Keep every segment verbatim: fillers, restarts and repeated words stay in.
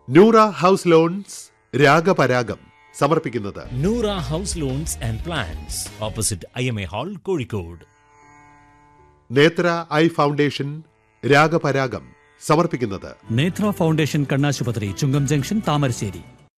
Noora house loans രാഗപരാഗം സമർപ്പിക്കുന്നത് Noora house loans and plans, opposite I M A hall, Kozhikode. നേത്ര eye foundation രാഗപരാഗം സമർപ്പിക്കുന്നത് നേത്ര foundation കണ്ണാശുപത്രി, ചുങ്കം junction, Thamarassery.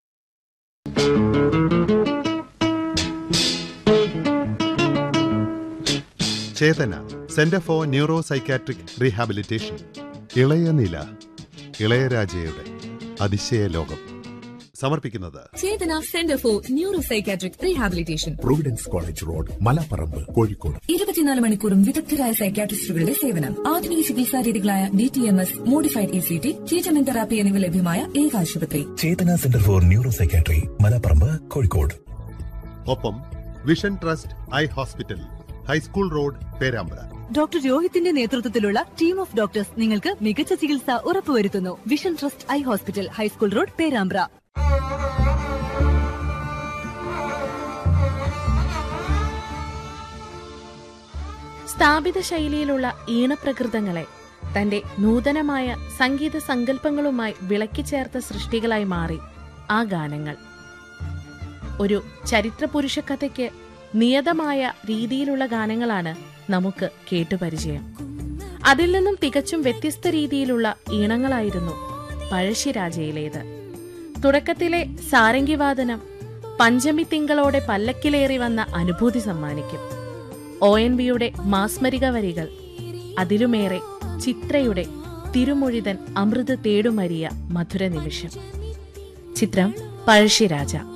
Chetana centre for neuro psychiatric rehabilitation. ഇളയ നില, ഇളയരാജയുടെ അതിശയ ലോകം സമർപ്പിക്കുന്നത് ചേതന centre for neuro psychiatric rehabilitation, Providence college road, Malaparamba, Kozhikode. ഇരുപത്തിനാല് മണിക്കൂറും വിദഗ്ധരായ സൈക്കാട്രിസ്റ്റുകളുടെ സേവനം. ആധുനിക ചികിത്സാ രീതികളായ D T M S, modified E C T, treatment therapy എന്നിവ ലഭ്യമായ ഏക ആശുപത്രി. ചേതന centre for neuro psychiatry, Malaparamba, Kozhikode. ഒപ്പം vision trust eye hospital, high school road, Perambra. Doctor രോഹിത്തിന്റെ നേതൃത്വത്തിലുള്ള ടീം ഓഫ് ഡോക്ടേഴ്സ് നിങ്ങൾക്ക് മികച്ച ചികിത്സ ഉറപ്പുവരുത്തുന്നു. Vision trust eye hospital, high school road, Perambra. സ്ഥാപിത ശൈലിയിലുള്ള ഈണപ്രകൃതങ്ങളെ തന്റെ നൂതനമായ സംഗീത സങ്കല്പങ്ങളുമായി വിളക്കിച്ചേർത്ത സൃഷ്ടികളായി മാറി ആ ഗാനങ്ങൾ. ഒരു ചരിത്രപുരുഷ കഥയ്ക്ക് നിയതമായ രീതിയിലുള്ള ഗാനങ്ങളാണ് നമുക്ക് കേട്ടുപരിചയം. അതിൽ നിന്നും തികച്ചും വ്യത്യസ്ത രീതിയിലുള്ള ഈണങ്ങളായിരുന്നു പഴശ്ശിരാജയിലേത്. തുടക്കത്തിലെ സാരംഗിവാദനം പഞ്ചമി തിങ്കളോടെ പല്ലക്കിലേറി വന്ന അനുഭൂതി സമ്മാനിക്കും. ഒ എൻ വിയുടെ മാസ്മരിക വരികൾ, അതിലുമേറെ ചിത്രയുടെ തിരുമൊഴിതൻ അമൃത് തേടുമരിയ മധുര നിമിഷം. ചിത്രം പഴശ്ശിരാജ.